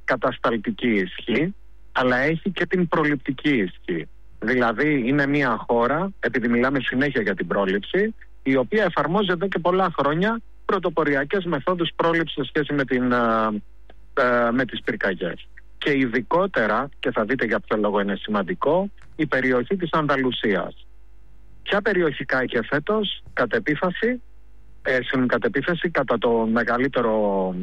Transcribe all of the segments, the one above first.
κατασταλτική ισχύ, αλλά έχει και την προληπτική ισχύ. Δηλαδή είναι μια χώρα, επειδή μιλάμε συνέχεια για την πρόληψη, η οποία εφαρμόζεται και πολλά χρόνια πρωτοποριακές μεθόδους πρόληψης σε σχέση με τις πυρκαγιές. Και ειδικότερα, και θα δείτε για ποιο λόγο είναι σημαντικό, η περιοχή της Ανδαλουσίας. Ποια περιοχικά είχε φέτος κατ' επίθεση κατά το μεγαλύτερο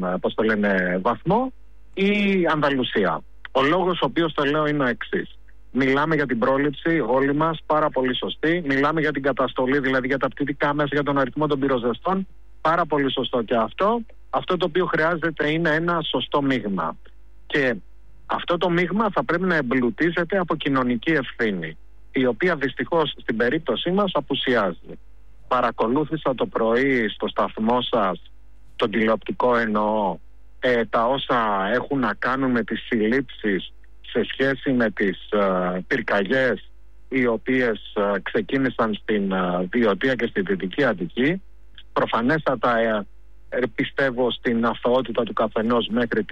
βαθμό η Ανδαλουσία. Ο λόγος ο οποίος το λέω είναι ο εξής. Μιλάμε για την πρόληψη όλοι μας, πάρα πολύ σωστή. Μιλάμε για την καταστολή, δηλαδή για τα πτυτικά μέσα, για τον αριθμό των πυροσβεστών. Πάρα πολύ σωστό και αυτό. Αυτό το οποίο χρειάζεται είναι ένα σωστό μείγμα. Και αυτό το μείγμα θα πρέπει να εμπλουτίζεται από κοινωνική ευθύνη, η οποία δυστυχώς στην περίπτωσή μας απουσιάζει. Παρακολούθησα το πρωί στο σταθμό σας, τον τηλεοπτικό εννοώ, τα όσα έχουν να κάνουν με τις συλλήψεις σε σχέση με τις πυρκαγιές οι οποίες ξεκίνησαν στην Βιωτία και στη Δυτική Αττική. Προφανέστατα πιστεύω στην αθωότητα του καθενός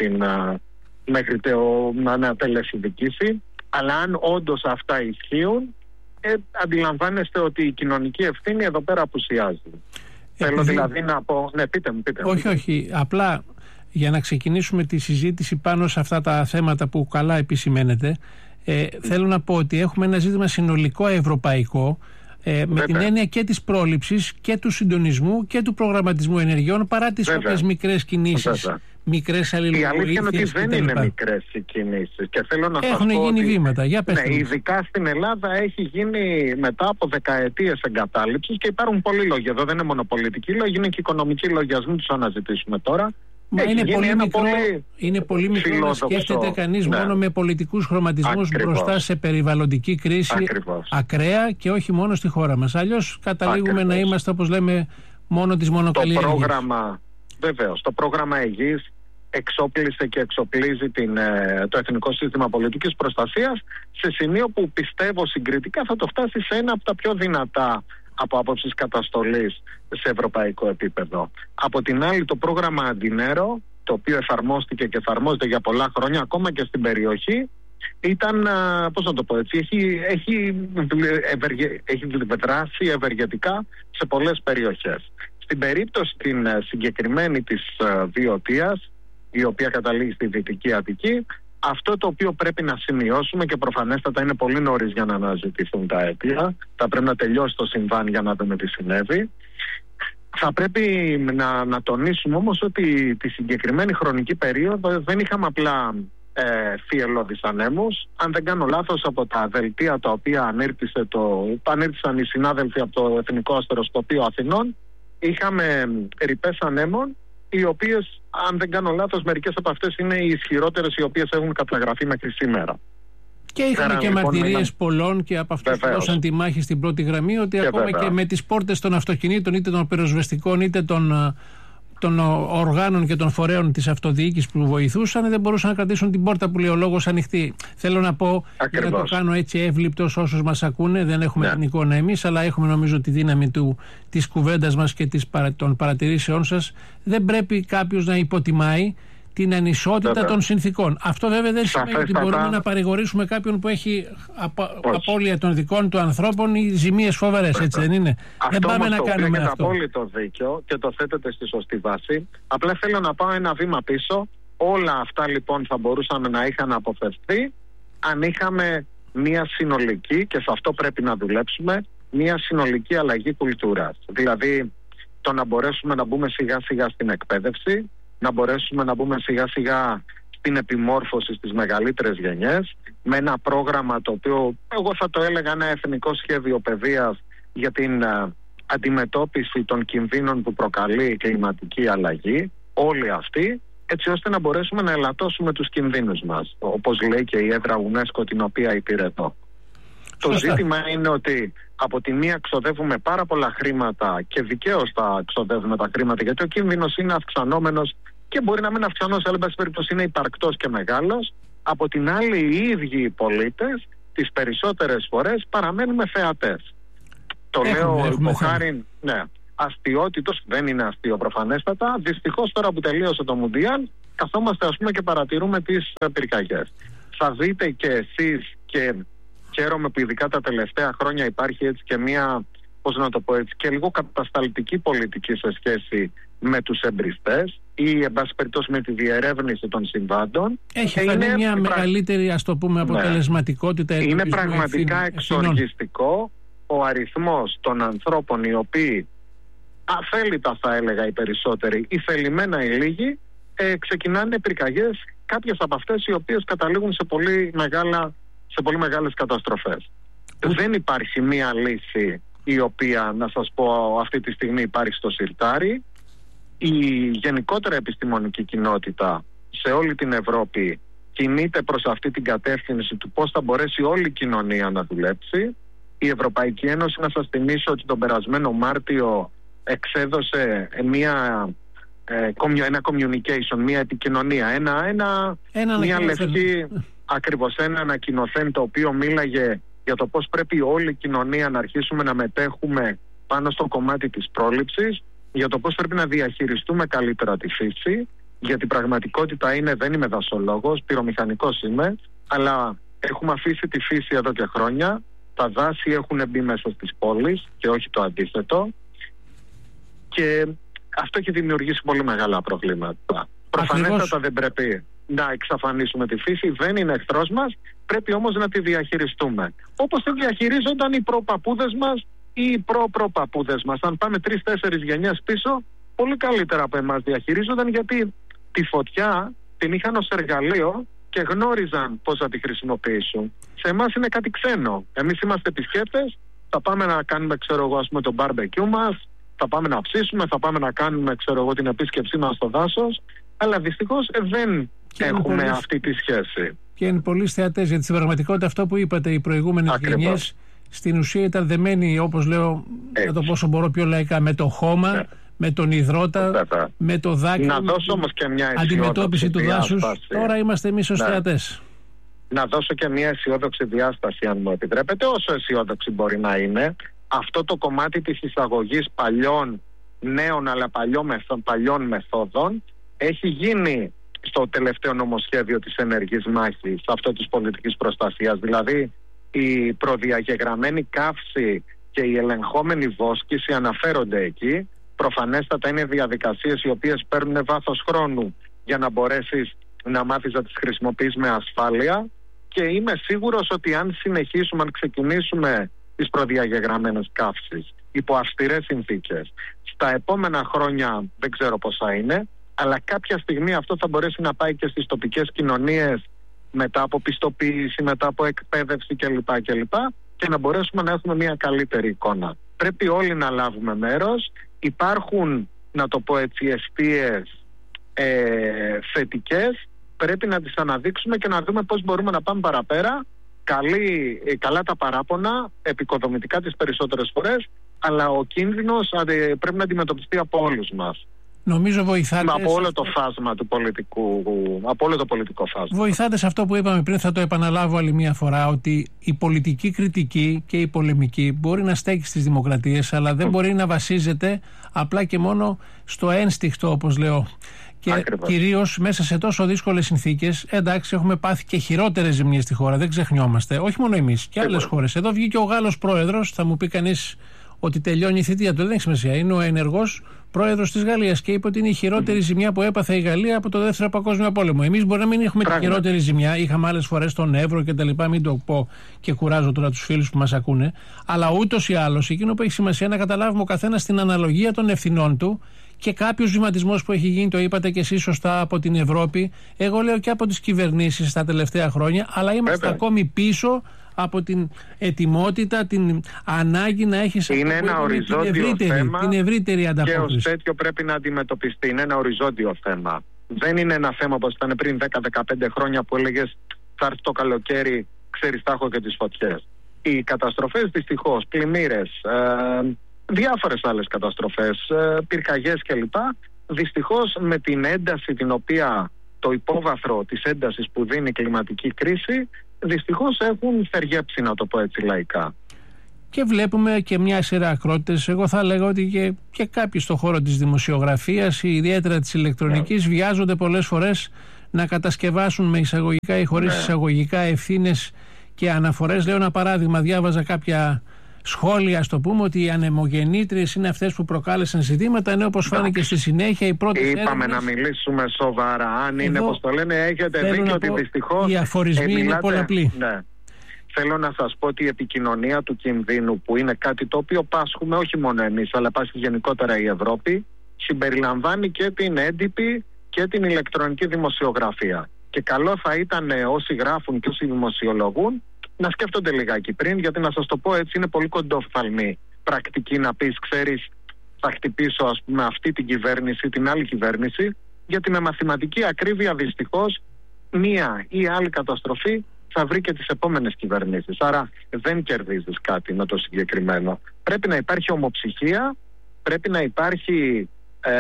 μέχρι να τελεσυνδικήσει, αλλά αν όντως αυτά ισχύουν, αντιλαμβάνεστε ότι η κοινωνική ευθύνη εδώ πέρα απουσιάζει. Θέλω δηλαδή να πω... Ναι, πείτε μου. Όχι, απλά για να ξεκινήσουμε τη συζήτηση πάνω σε αυτά τα θέματα που καλά επισημαίνετε, θέλω να πω ότι έχουμε ένα ζήτημα συνολικό ευρωπαϊκό, με την έννοια και της πρόληψης και του συντονισμού και του προγραμματισμού ενεργειών, παρά τις κάποιες μικρές κινήσεις, μικρές αλληλοβοήθειες. Η αλήθεια είναι ότι δεν είναι μικρές οι κινήσεις. Και θέλω να έχουν γίνει βήματα. Για πες. Ναι, ειδικά στην Ελλάδα έχει γίνει μετά από δεκαετίες εγκατάλειψης και υπάρχουν πολλοί λόγοι. Εδώ δεν είναι μόνο πολιτικοί λόγοι, είναι και οικονομικοί λόγοι. Ας μην τους αναζητήσουμε τώρα. Μα είναι πολύ μικρό να σκέφτεται κανείς μόνο με πολιτικούς χρωματισμούς μπροστά σε περιβαλλοντική κρίση ακραία και όχι μόνο στη χώρα μας. Αλλιώς καταλήγουμε να είμαστε, όπως λέμε, μόνο της μονοκαλλιέργειας. Το πρόγραμμα Αιγής εξόπλισε και εξοπλίζει το Εθνικό Σύστημα Πολιτικής Προστασίας σε σημείο που πιστεύω συγκριτικά θα το φτάσει σε ένα από τα πιο δυνατά από άποψης καταστολής σε ευρωπαϊκό επίπεδο. Από την άλλη, το πρόγραμμα Αντινέρο, το οποίο εφαρμόστηκε και εφαρμόζεται για πολλά χρόνια ακόμα και στην περιοχή, ήταν, έχει δράσει ευεργετικά σε πολλές περιοχές. Στην περίπτωση την συγκεκριμένη της Βιωτίας, η οποία καταλήγει στη Δυτική Αττική, αυτό το οποίο πρέπει να σημειώσουμε, και προφανέστατα είναι πολύ νωρίς για να αναζητηθούν τα αίτια, θα πρέπει να τελειώσει το συμβάν για να δούμε τι συνέβη. Θα πρέπει να τονίσουμε όμως ότι τη συγκεκριμένη χρονική περίοδο δεν είχαμε απλά φιελώδεις ανέμους. Αν δεν κάνω λάθος, από τα δελτία τα οποία ανήρτησαν οι συνάδελφοι από το Εθνικό Αστεροσκοπείο Αθηνών, είχαμε ρηπές ανέμων, οι οποίες, αν δεν κάνω λάθος, μερικές από αυτές είναι οι ισχυρότερες οι οποίες έχουν καταγραφεί μέχρι σήμερα. Και είχαμε και μαρτυρίες πολλών και από αυτούς που δώσαν τη μάχη στην πρώτη γραμμή, ότι και ακόμα και με τις πόρτες των αυτοκινήτων, είτε των πυροσβεστικών είτε των οργάνων και των φορέων της αυτοδιοίκησης που βοηθούσαν, δεν μπορούσαν να κρατήσουν την πόρτα, που λέει ο λόγος, ανοιχτή. Θέλω να πω, για να το κάνω έτσι εύληπτος όσους μας ακούνε, δεν έχουμε την εικόνα εμείς, αλλά έχουμε νομίζω τη δύναμη της κουβέντας μας και των παρατηρήσεών σας. Δεν πρέπει κάποιος να υποτιμάει την ανισότητα των συνθήκων. Αυτό βέβαια δεν σημαίνει ότι μπορούμε να παρηγορήσουμε κάποιον που έχει απώλεια των δικών του ανθρώπων ή ζημίες φοβερές, έτσι δεν είναι? Δεν πάμε να κάνουμε αυτό. Έχετε απόλυτο δίκιο και το θέτετε στη σωστή βάση. Απλά θέλω να πάω ένα βήμα πίσω. Όλα αυτά λοιπόν θα μπορούσαν να είχαν αποφευθεί αν είχαμε μια συνολική, και σε αυτό πρέπει να δουλέψουμε, μια συνολική αλλαγή κουλτούρας. Δηλαδή το να μπορέσουμε να μπούμε σιγά σιγά στην εκπαίδευση, να μπορέσουμε να μπούμε σιγά σιγά στην επιμόρφωση στις μεγαλύτερες γενιές, με ένα πρόγραμμα το οποίο εγώ θα το έλεγα ένα εθνικό σχέδιο παιδείας για την αντιμετώπιση των κινδύνων που προκαλεί η κλιματική αλλαγή, όλοι αυτοί, έτσι ώστε να μπορέσουμε να ελαττώσουμε τους κινδύνους μας, όπως λέει και η έδρα UNESCO την οποία υπηρετώ. Το ζήτημα είναι ότι από τη μία ξοδεύουμε πάρα πολλά χρήματα, και δικαίως τα ξοδεύουμε τα χρήματα, γιατί ο κίνδυνος είναι αυξανόμενος και μπορεί να μην αυξανόμενος, αλλά εν πάση περιπτώσει είναι υπαρκτός και μεγάλος. Από την άλλη, οι ίδιοι οι πολίτες τις περισσότερες φορές παραμένουμε θεατές. Το λέω υποχάριν, αστιότητος, δεν είναι αστείο προφανέστατα. Δυστυχώς τώρα που τελείωσε το Μουντιάλ, καθόμαστε ας πούμε και παρατηρούμε τις πυρκαγιές. Θα δείτε και εσείς, και χαίρομαι που ειδικά τα τελευταία χρόνια υπάρχει έτσι και μία, πώς να το πω έτσι, και λίγο κατασταλτική πολιτική σε σχέση με τους εμπριστές ή εν πάση περιπτώσει με τη διερεύνηση των συμβάντων. Έχει φανεί μια μεγαλύτερη, ας το πούμε, αποτελεσματικότητα. Ναι. Είναι πραγματικά εξοργιστικό ο αριθμός των ανθρώπων οι οποίοι αφέλιτα, θα έλεγα οι περισσότεροι, ή θελημένα οι λίγοι, ξεκινάνε πυρκαγιές, κάποιες από αυτές οι οποίες καταλήγουν σε πολύ μεγάλες καταστροφές. Δεν υπάρχει μία λύση η οποία, να σας πω, αυτή τη στιγμή υπάρχει στο σιρτάρι. Η γενικότερα επιστημονική κοινότητα σε όλη την Ευρώπη κινείται προς αυτή την κατεύθυνση του πώς θα μπορέσει όλη η κοινωνία να δουλέψει. Η Ευρωπαϊκή Ένωση, να σας θυμίσω ότι τον περασμένο Μάρτιο εξέδωσε ένα communication, μια επικοινωνία, μια λευκή, ακριβώς ένα ανακοινωθέν, το οποίο μίλαγε για το πώς πρέπει όλη η κοινωνία να αρχίσουμε να μετέχουμε πάνω στο κομμάτι της πρόληψης, για το πώς πρέπει να διαχειριστούμε καλύτερα τη φύση, γιατί η πραγματικότητα είναι, δεν είμαι δασολόγος, πυρομηχανικός είμαι, αλλά έχουμε αφήσει τη φύση εδώ και χρόνια, τα δάση έχουν μπει μέσα στις πόλεις και όχι το αντίθετο, και αυτό έχει δημιουργήσει πολύ μεγάλα προβλήματα. Προφανέστατα δεν πρέπει να εξαφανίσουμε τη φύση, δεν είναι εχθρός μας, πρέπει όμως να τη διαχειριστούμε. Όπως τη διαχειρίζονταν οι προπαπούδες μας ή οι προπροπαπούδες μας. Αν πάμε 3-4 γενιές πίσω, πολύ καλύτερα από εμάς διαχειρίζονταν, γιατί τη φωτιά την είχαν ως εργαλείο και γνώριζαν πώς να τη χρησιμοποιήσουν. Σε εμάς είναι κάτι ξένο. Εμείς είμαστε επισκέπτες, θα πάμε να κάνουμε, το barbecue μας, θα πάμε να ψήσουμε, θα πάμε να κάνουμε, την επίσκεψή μας στο δάσος, αλλά δυστυχώς δεν έχουμε αυτή τη σχέση. Και είναι πολλοί θεατές, γιατί στην πραγματικότητα αυτό που είπατε, οι προηγούμενες γενιές στην ουσία ήταν δεμένοι, όπως λέω, για το πόσο μπορώ πιο λαϊκά, με το χώμα, με τον υδρότα, με το δάκρυ, να δώσω όμως και μια αντιμετώπιση του δάσους. Τώρα είμαστε εμείς ως θεατές. Να δώσω και μια αισιόδοξη διάσταση, αν μου επιτρέπετε, όσο αισιόδοξη μπορεί να είναι. Αυτό το κομμάτι της εισαγωγής παλιών, νέων αλλά παλιών μεθόδων έχει γίνει στο τελευταίο νομοσχέδιο της ενεργής μάχης, αυτό της πολιτικής προστασίας. Δηλαδή η προδιαγεγραμμένη καύση και η ελεγχόμενη βόσκηση αναφέρονται εκεί. Προφανέστατα είναι διαδικασίες οι οποίες παίρνουν βάθος χρόνου για να μπορέσεις να μάθεις να τις χρησιμοποιείς με ασφάλεια, και είμαι σίγουρος ότι αν συνεχίσουμε, αν ξεκινήσουμε τις προδιαγεγραμμένες καύσεις υπό αυστηρές συνθήκες, στα επόμενα χρόνια δεν ξέρω πόσα είναι, αλλά κάποια στιγμή αυτό θα μπορέσει να πάει και στις τοπικές κοινωνίες μετά από πιστοποίηση, μετά από εκπαίδευση κλπ. Και να μπορέσουμε να έχουμε μια καλύτερη εικόνα. Πρέπει όλοι να λάβουμε μέρος. Υπάρχουν, να το πω έτσι, αιστείες θετικές. Πρέπει να τις αναδείξουμε και να δούμε πώς μπορούμε να πάμε παραπέρα. Καλά τα παράπονα, επικοδομητικά τις περισσότερες φορές, αλλά ο κίνδυνος πρέπει να αντιμετωπιστεί από όλους μας. Νομίζω βοηθάτε. Από όλο το φάσμα του πολιτικού, από όλο το πολιτικό φάσμα. Βοηθάτε σε αυτό που είπαμε πριν, θα το επαναλάβω άλλη μια φορά, ότι η πολιτική κριτική και η πολεμική μπορεί να στέκει στις δημοκρατίες, αλλά δεν μπορεί να βασίζεται απλά και μόνο στο ένστικτο, όπως λέω. Και κυρίως μέσα σε τόσο δύσκολες συνθήκες, εντάξει, έχουμε πάθει και χειρότερες ζημιές στη χώρα, δεν ξεχνιόμαστε. Όχι μόνο εμείς, και άλλες χώρες. Εδώ βγήκε ο Γάλλος πρόεδρος, θα μου πει κανείς ότι τελειώνει η θητεία του, δεν έχει σημασία. Είναι ο ενεργός πρόεδρος της Γαλλίας και είπε ότι είναι η χειρότερη ζημιά που έπαθε η Γαλλία από το Δεύτερο Παγκόσμιο Πόλεμο. Εμείς μπορεί να μην έχουμε τη χειρότερη ζημιά, είχαμε άλλες φορές τον Εύρο και τα λοιπά, μην το πω και κουράζω τώρα τους φίλους που μας ακούνε. Αλλά ούτως ή άλλως, εκείνο που έχει σημασία να καταλάβουμε ο καθένας την αναλογία των ευθυνών του. Και κάποιος βηματισμός που έχει γίνει, το είπατε και εσείς σωστά, από την Ευρώπη, εγώ λέω και από τις κυβερνήσεις τα τελευταία χρόνια, αλλά είμαστε ακόμη πίσω από την ετοιμότητα, την ανάγκη να έχει την ευρύτερη ανταπόκριση. Και ως τέτοιο πρέπει να αντιμετωπιστεί. Είναι ένα οριζόντιο θέμα. Δεν είναι ένα θέμα όπως ήταν πριν 10-15 χρόνια που έλεγες θα έρθει το καλοκαίρι, ξέρεις, θα έχω και τις φωτιές. Οι καταστροφές δυστυχώς, πλημμύρες, διάφορες άλλες καταστροφές, πυρκαγιές κλπ. Δυστυχώς με την ένταση την οποία, το υπόβαθρο της έντασης που δίνει η κλιματική κρίση, δυστυχώς έχουν θεριέψει, να το πω έτσι λαϊκά. Και βλέπουμε και μια σειρά ακρότητες. Εγώ θα λέγω ότι και κάποιοι στον χώρο της δημοσιογραφίας, ιδιαίτερα της ηλεκτρονικής, βιάζονται πολλές φορές να κατασκευάσουν με εισαγωγικά ή χωρίς εισαγωγικά ευθύνες και αναφορές. Λέω ένα παράδειγμα, διάβαζα κάποια σχόλια, το πούμε, ότι οι ανεμογεννήτριες είναι αυτές που προκάλεσαν ζητήματα, ενώ όπως φάνηκε στη συνέχεια οι πρώτες έρευνες. Είπαμε να μιλήσουμε σοβαρά. Αν είναι όπως το λένε, έχετε δίκιο ότι δυστυχώς οι αφορισμοί είναι πολλαπλοί. Ναι. Θέλω να σας πω ότι η επικοινωνία του κινδύνου, που είναι κάτι το οποίο πάσχουμε όχι μόνο εμείς, αλλά πάσχει γενικότερα η Ευρώπη, συμπεριλαμβάνει και την έντυπη και την ηλεκτρονική δημοσιογραφία. Και καλό θα ήταν όσοι γράφουν και όσοι δημοσιολογούν να σκέφτονται λιγάκι πριν, γιατί να σας το πω έτσι, είναι πολύ κοντόφθαλμη πρακτική να πεις, ξέρεις, θα χτυπήσω ας πούμε αυτή την κυβέρνηση ή την άλλη κυβέρνηση, γιατί με μαθηματική ακρίβεια δυστυχώς μία ή άλλη καταστροφή θα βρει και τις επόμενες κυβερνήσεις. Άρα δεν κερδίζεις κάτι με το συγκεκριμένο. Πρέπει να υπάρχει ομοψυχία, πρέπει να υπάρχει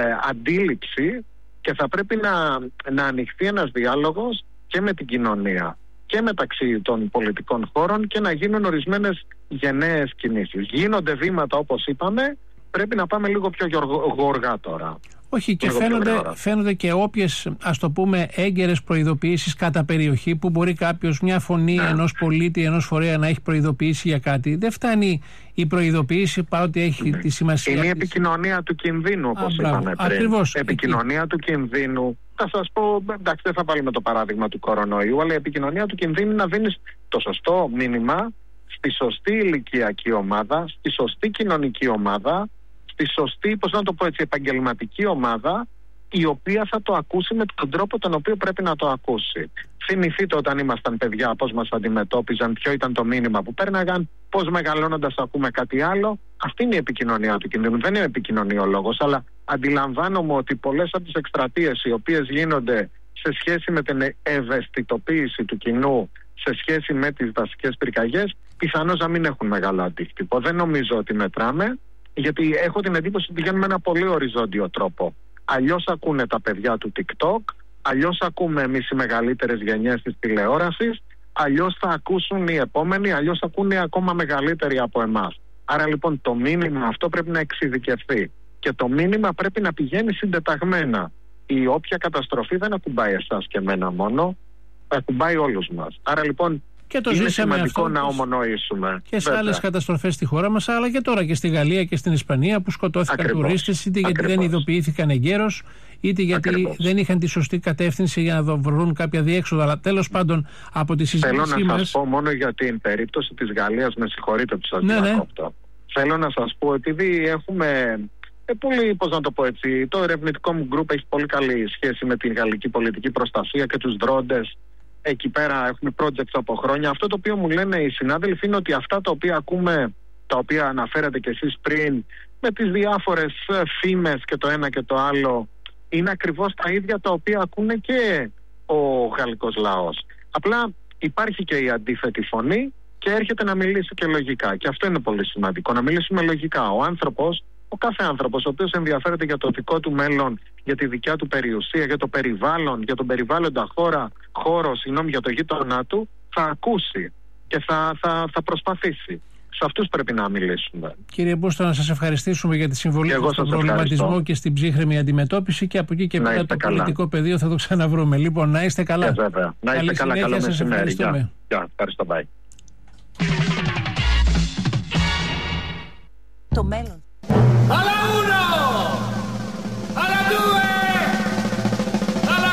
αντίληψη και θα πρέπει να ανοιχθεί ένας διάλογος και με την κοινωνία και μεταξύ των πολιτικών χώρων και να γίνουν ορισμένες γενναίες κινήσεις. Γίνονται βήματα όπως είπαμε, πρέπει να πάμε λίγο πιο γοργά τώρα. Όχι, και φαίνονται και όποιες, ας το πούμε, έγκαιρες προειδοποιήσεις κατά περιοχή, που μπορεί κάποιος, μια φωνή ενός πολίτη, ενός φορέα να έχει προειδοποιήσει για κάτι. Δεν φτάνει η προειδοποίηση, παρότι έχει τη σημασία. Είναι η επικοινωνία του κινδύνου, όπως είπαμε πριν. Ακριβώς. Επικοινωνία του κινδύνου. Θα σας πω, εντάξει, δεν θα βάλουμε το παράδειγμα του κορονοϊού, αλλά η επικοινωνία του κινδύνου να δίνεις το σωστό μήνυμα στη σωστή ηλικιακή ομάδα, στη σωστή κοινωνική ομάδα, στη σωστή, πώς να το πω έτσι, επαγγελματική ομάδα, η οποία θα το ακούσει με τον τρόπο τον οποίο πρέπει να το ακούσει. Θυμηθείτε όταν ήμασταν παιδιά πώς μας αντιμετώπιζαν, ποιο ήταν το μήνυμα που πέρναγαν, πώς μεγαλώνοντας ακούμε κάτι άλλο. Αυτή είναι η επικοινωνία του κινδύνου. Δεν είναι επικοινωνιολόγος, αλλά αντιλαμβάνομαι ότι πολλές από τις εκστρατείες οι οποίες γίνονται σε σχέση με την ευαισθητοποίηση του κοινού, σε σχέση με τις δασικές πυρκαγιές, πιθανώς να μην έχουν μεγάλο αντίκτυπο. Δεν νομίζω ότι μετράμε, γιατί έχω την εντύπωση ότι πηγαίνουμε με ένα πολύ οριζόντιο τρόπο. Αλλιώς ακούνε τα παιδιά του TikTok, αλλιώς ακούμε εμείς οι μεγαλύτερες γενιές της τηλεόρασης, αλλιώς θα ακούσουν οι επόμενοι, αλλιώς ακούνε ακόμα μεγαλύτεροι από εμάς. Άρα λοιπόν το μήνυμα αυτό πρέπει να εξειδικευθεί και το μήνυμα πρέπει να πηγαίνει συντεταγμένα. Η όποια καταστροφή δεν ακουμπάει εσάς και εμένα μόνο, ακουμπάει όλους μας. Άρα λοιπόν και το είναι σημαντικό να ομονοήσουμε. Και σε άλλες καταστροφές στη χώρα μας, αλλά και τώρα και στη Γαλλία και στην Ισπανία, που σκοτώθηκαν τουρίστες, είτε γιατί δεν ειδοποιήθηκαν εγκαίρως, είτε γιατί δεν είχαν τη σωστή κατεύθυνση για να βρουν κάποια διέξοδο. Αλλά τέλος πάντων από τη συζήτησή μας. Θέλω να σας πω μόνο για την περίπτωση της Γαλλίας, με συγχωρείτε που σας διακόπτω. Θέλω να σας πω, επειδή έχουμε πολύ, πώς να το πω έτσι, το ερευνητικό μου γκρουπ έχει πολύ καλή σχέση με την γαλλική πολιτική προστασία και τους δρόντες. Εκεί πέρα έχουμε projects από χρόνια. Αυτό το οποίο μου λένε οι συνάδελφοι είναι ότι αυτά τα οποία ακούμε, τα οποία αναφέρατε κι εσείς πριν, με τις διάφορες φήμες και το ένα και το άλλο, είναι ακριβώς τα ίδια τα οποία ακούνε και ο γαλλικός λαός. Απλά υπάρχει και η αντίθετη φωνή και έρχεται να μιλήσει και λογικά. Και αυτό είναι πολύ σημαντικό, να μιλήσουμε λογικά. Ο κάθε άνθρωπος ο οποίος ενδιαφέρεται για το δικό του μέλλον, για τη δικιά του περιουσία, για το περιβάλλον, για τον περιβάλλοντα χώρο, για το γείτονά του, θα ακούσει και θα προσπαθήσει. Σε αυτούς πρέπει να μιλήσουμε. Κύριε Μπούστο, να σας ευχαριστήσουμε για τη συμβολή σας στον προβληματισμό και στην ψύχρεμη αντιμετώπιση, και από εκεί και μετά το πολιτικό πεδίο θα το ξαναβρούμε. Λοιπόν, να είστε καλά. Βέβαια. Να είστε καλά, καλό μεσημέρι. Ευχαριστώ. Bye. Το μέλλον. Alla uno, alla due, alla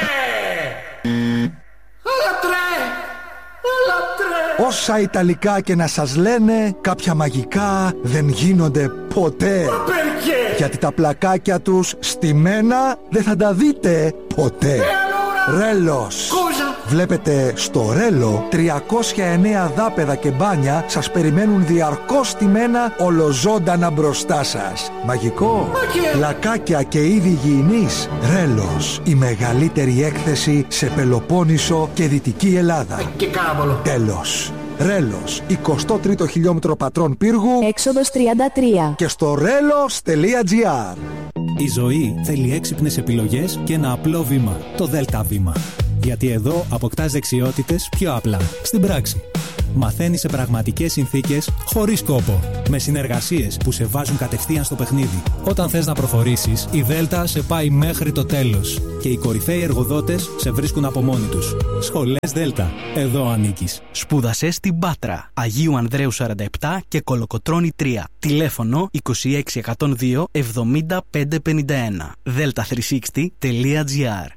tre. Όσα Ιταλικά και να σας λένε, κάποια μαγικά δεν γίνονται ποτέ. Γιατί τα πλακάκια τους στημένα δεν θα τα δείτε ποτέ. Ρέλος. Βλέπετε, στο Ρέλο 309 δάπεδα και μπάνια σας περιμένουν διαρκώς στημένα ολοζώντανα μπροστά σας. Μαγικό, πλακάκια και είδη υγιεινής. Ρέλος, η μεγαλύτερη έκθεση σε Πελοπόννησο και Δυτική Ελλάδα. Τέλος. Ρέλος, 23ο χιλιόμετρο πατρών πύργου, έξοδος 33. και στο relos.gr. Η ζωή θέλει έξυπνες επιλογές και ένα απλό βήμα, το ΔΕΛΤΑ βήμα. Γιατί εδώ αποκτάς δεξιότητες πιο απλά, στην πράξη. Μαθαίνεις σε πραγματικές συνθήκες, χωρίς κόπο. Με συνεργασίες που σε βάζουν κατευθείαν στο παιχνίδι. Όταν θες να προχωρήσεις, η Δέλτα σε πάει μέχρι το τέλος. Και οι κορυφαίοι εργοδότες σε βρίσκουν από μόνοι τους. Σχολές Δέλτα. Εδώ ανήκεις. Σπούδασε στην Πάτρα. Αγίου Ανδρέου 47 και Κολοκοτρώνη 3. Τηλέφωνο 26102 70551. delta360.gr.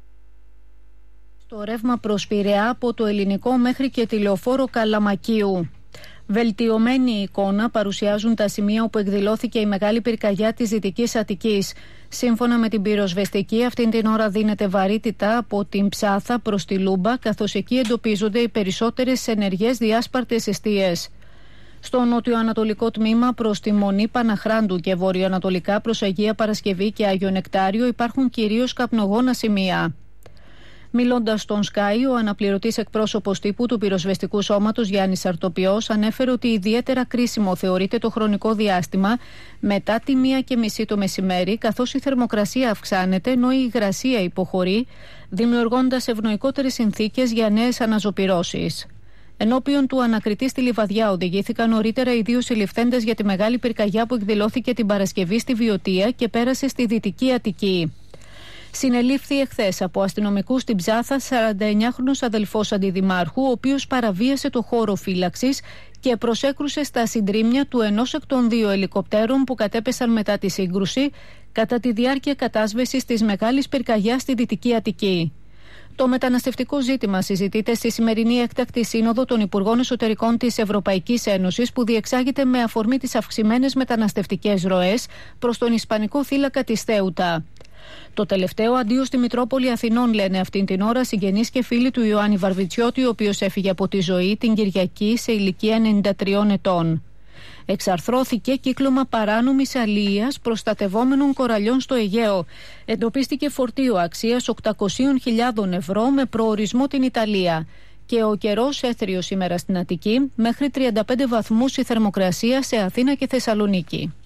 Το ρεύμα προς Πειραιά από το Ελληνικό μέχρι και τη λεωφόρο Καλαμακίου. Βελτιωμένη εικόνα παρουσιάζουν τα σημεία όπου εκδηλώθηκε η μεγάλη πυρκαγιά της Δυτικής Αττικής. Σύμφωνα με την πυροσβεστική, αυτήν την ώρα δίνεται βαρύτητα από την Ψάθα προς τη Λούμπα, καθώς εκεί εντοπίζονται οι περισσότερες ενεργές διάσπαρτες εστίες. Στο νοτιοανατολικό τμήμα προς τη Μονή Παναχράντου και βορειοανατολικά προς Αγία Παρασκευή και Άγιο Νεκτάριο υπάρχουν κυρίως καπνογόνα σημεία. Μιλώντας στον Sky, ο αναπληρωτής εκπρόσωπος τύπου του πυροσβεστικού σώματος Γιάννης Αρτοπιός ανέφερε ότι ιδιαίτερα κρίσιμο θεωρείται το χρονικό διάστημα μετά τη 1:30 το μεσημέρι, καθώς η θερμοκρασία αυξάνεται ενώ η υγρασία υποχωρεί, δημιουργώντας ευνοϊκότερες συνθήκες για νέες αναζωπυρώσεις. Ενώπιον του ανακριτή στη Λιβαδιά οδηγήθηκαν νωρίτερα οι δύο συλληφθέντες για τη μεγάλη πυρκαγιά που εκδηλώθηκε την Παρασκευή στη Βιωτία και πέρασε στη Δυτική Αττική. Συνελήφθη εχθές από αστυνομικούς στην Ψάθα 49χρονος αδελφός αντιδημάρχου, ο οποίος παραβίασε το χώρο φύλαξης και προσέκρουσε στα συντρίμμια του ενός εκ των δύο ελικοπτέρων που κατέπεσαν μετά τη σύγκρουση κατά τη διάρκεια κατάσβεσης της μεγάλης πυρκαγιάς στη Δυτική Αττική. Το μεταναστευτικό ζήτημα συζητείται στη σημερινή έκτακτη σύνοδο των Υπουργών Εσωτερικών της Ευρωπαϊκής Ένωσης που διεξάγεται με αφορμή τις αυξημένες μεταναστευτικές ροές προς τον Ισπανικό θύλακα της Θέουτα. Το τελευταίο αντίο στη Μητρόπολη Αθηνών, λένε αυτήν την ώρα συγγενείς και φίλοι του Ιωάννη Βαρβιτσιώτη, ο οποίος έφυγε από τη ζωή την Κυριακή σε ηλικία 93 ετών. Εξαρθρώθηκε κύκλωμα παράνομης αλίειας προστατευόμενων κοραλιών στο Αιγαίο. Εντοπίστηκε φορτίο αξίας 800.000 ευρώ με προορισμό την Ιταλία. Και ο καιρός έθριο σήμερα στην Αττική, μέχρι 35 βαθμούς η θερμοκρασία σε Αθήνα και Θεσσαλονίκη.